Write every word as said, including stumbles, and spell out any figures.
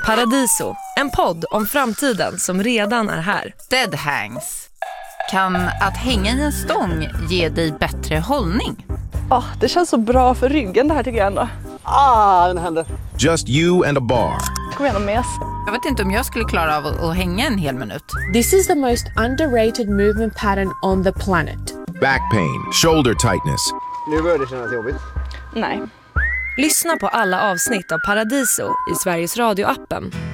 Paradiso, en podd om framtiden som redan är här. Dead hangs. Kan att hänga i en stång ge dig bättre hållning? Ja, oh, det känns så bra för ryggen det här tycker jag ändå. Ah, den händer. Just you and a bar. Kom igen mes. Jag vet inte om jag skulle klara av att, att hänga en hel minut. This is the most underrated movement pattern on the planet. Back pain, shoulder tightness. Nu börjar det kännas jobbigt. Nej. Lyssna på alla avsnitt av Paradiso i Sveriges Radio-appen.